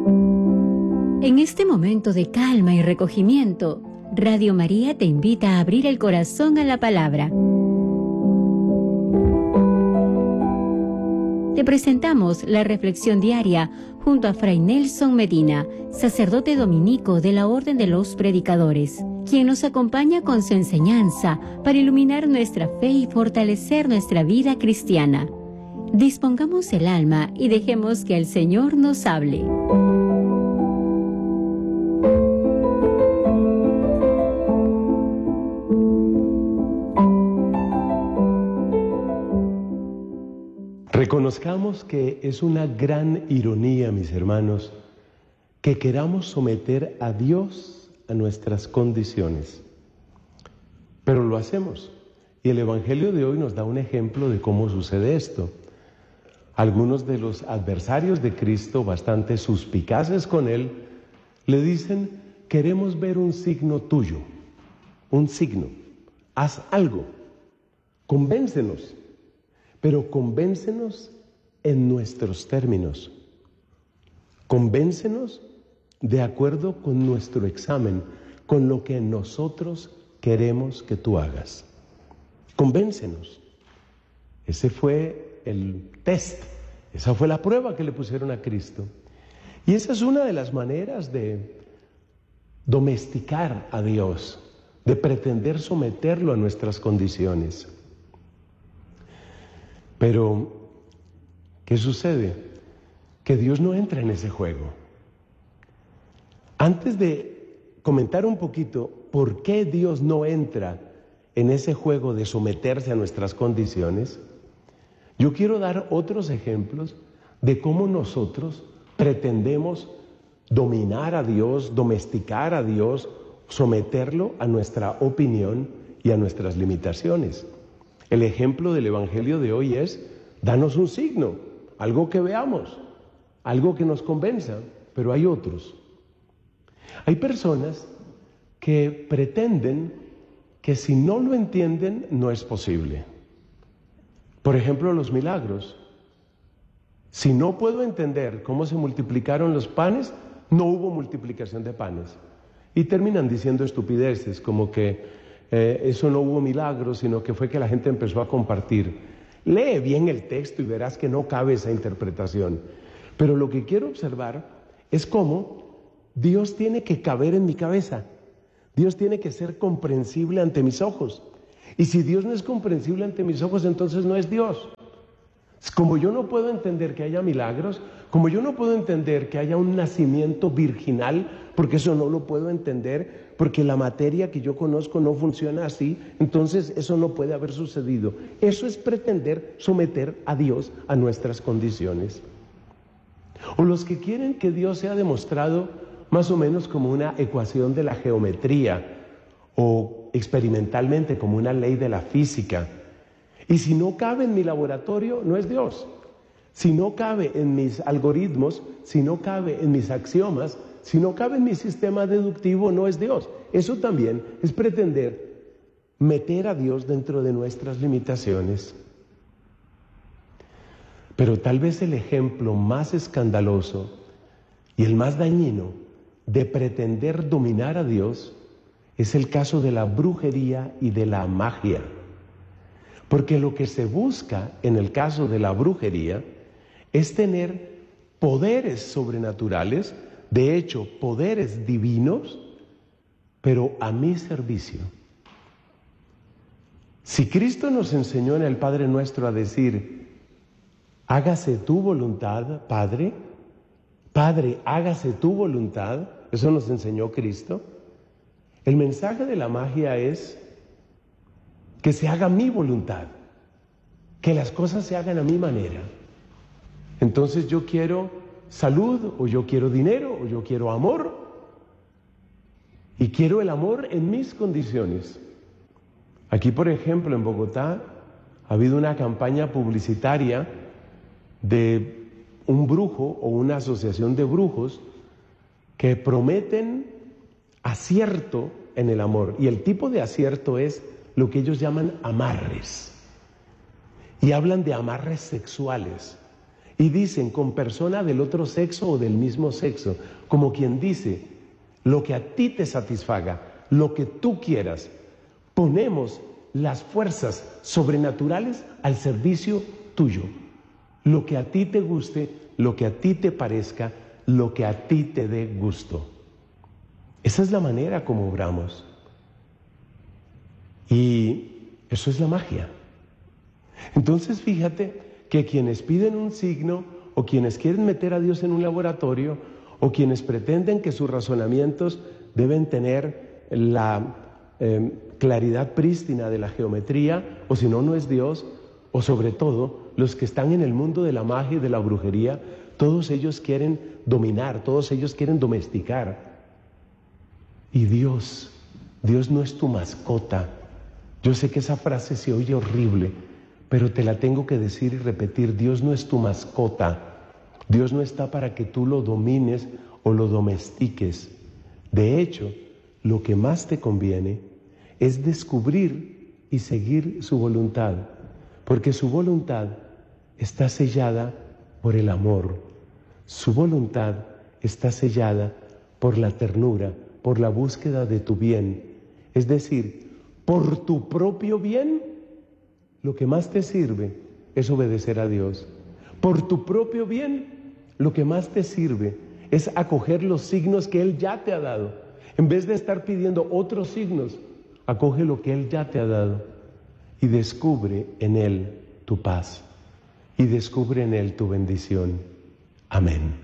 En este momento de calma y recogimiento, Radio María te invita a abrir el corazón a la palabra. Te presentamos la reflexión diaria junto a Fray Nelson Medina, sacerdote dominico de la Orden de los Predicadores, quien nos acompaña con su enseñanza para iluminar nuestra fe y fortalecer nuestra vida cristiana. Dispongamos el alma y dejemos que el Señor nos hable. Reconozcamos que es una gran ironía, mis hermanos, que queramos someter a Dios a nuestras condiciones. Pero lo hacemos. Y el Evangelio de hoy nos da un ejemplo de cómo sucede esto. Algunos de los adversarios de Cristo, bastante suspicaces con Él, le dicen: queremos ver un signo tuyo, un signo, haz algo, convéncenos. Pero convéncenos en nuestros términos. Convéncenos de acuerdo con nuestro examen, con lo que nosotros queremos que tú hagas. Convéncenos. Ese fue el test, esa fue la prueba que le pusieron a Cristo. Y esa es una de las maneras de domesticar a Dios, de pretender someterlo a nuestras condiciones. Pero, ¿qué sucede? Que Dios no entra en ese juego. Antes de comentar un poquito por qué Dios no entra en ese juego de someterse a nuestras condiciones, yo quiero dar otros ejemplos de cómo nosotros pretendemos dominar a Dios, domesticar a Dios, someterlo a nuestra opinión y a nuestras limitaciones. El ejemplo del Evangelio de hoy es: danos un signo, algo que veamos, algo que nos convenza. Pero hay otros. Hay personas que pretenden que si no lo entienden, no es posible. Por ejemplo, los milagros. Si no puedo entender cómo se multiplicaron los panes, no hubo multiplicación de panes. Y terminan diciendo estupideces como que eso no hubo milagros, sino que fue que la gente empezó a compartir. Lee bien el texto y verás que no cabe esa interpretación. Pero lo que quiero observar es cómo Dios tiene que caber en mi cabeza. Dios tiene que ser comprensible ante mis ojos. Y si Dios no es comprensible ante mis ojos, entonces no es Dios. Como yo no puedo entender que haya milagros, como yo no puedo entender que haya un nacimiento virginal, porque eso no lo puedo entender, porque la materia que yo conozco no funciona así, entonces eso no puede haber sucedido. Eso es pretender someter a Dios a nuestras condiciones. O los que quieren que Dios sea demostrado más o menos como una ecuación de la geometría, o experimentalmente como una ley de la física. Y si no cabe en mi laboratorio, no es Dios. Si no cabe en mis algoritmos, si no cabe en mis axiomas, si no cabe en mi sistema deductivo, no es Dios. Eso también es pretender meter a Dios dentro de nuestras limitaciones. Pero tal vez el ejemplo más escandaloso y el más dañino de pretender dominar a Dios es el caso de la brujería y de la magia. Porque lo que se busca en el caso de la brujería es tener poderes sobrenaturales, de hecho, poderes divinos, pero a mi servicio. Si Cristo nos enseñó en el Padre Nuestro a decir: hágase tu voluntad, Padre, Padre, hágase tu voluntad, eso nos enseñó Cristo. El mensaje de la magia es que se haga mi voluntad, que las cosas se hagan a mi manera. Entonces yo quiero salud, o yo quiero dinero, o yo quiero amor, y quiero el amor en mis condiciones. Aquí, por ejemplo, en Bogotá ha habido una campaña publicitaria de un brujo o una asociación de brujos que prometen acierto en el amor, y el tipo de acierto es lo que ellos llaman amarres, y hablan de amarres sexuales, Y dicen con persona del otro sexo o del mismo sexo, como quien dice, lo que a ti te satisfaga, lo que tú quieras. Ponemos las fuerzas sobrenaturales al servicio tuyo. Lo que a ti te guste, lo que a ti te parezca, lo que a ti te dé gusto. Esa es la manera como obramos. Y eso es la magia. Entonces fíjate que quienes piden un signo o quienes quieren meter a Dios en un laboratorio o quienes pretenden que sus razonamientos deben tener la claridad prístina de la geometría, o si no, no es Dios, o sobre todo los que están en el mundo de la magia y de la brujería, todos ellos quieren dominar, todos ellos quieren domesticar. Y Dios no es tu mascota. Yo sé que esa frase se oye horrible, pero te la tengo que decir y repetir. Dios no es tu mascota. Dios no está para que tú lo domines o lo domestiques. De hecho, lo que más te conviene es descubrir y seguir su voluntad, porque su voluntad está sellada por el amor. Su voluntad está sellada por la ternura, por la búsqueda de tu bien. Es decir, por tu propio bien, lo que más te sirve es obedecer a Dios. Por tu propio bien, lo que más te sirve es acoger los signos que Él ya te ha dado. En vez de estar pidiendo otros signos, acoge lo que Él ya te ha dado y descubre en Él tu paz y descubre en Él tu bendición. Amén.